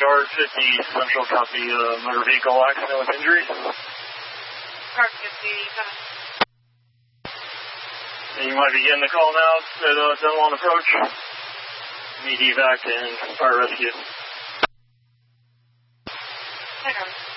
Guard 50 Central, copy motor vehicle accident with injuries. Guard 50, come on. And you might be getting the call now at Dunlon approach. Need evac and fire rescue. Hang on.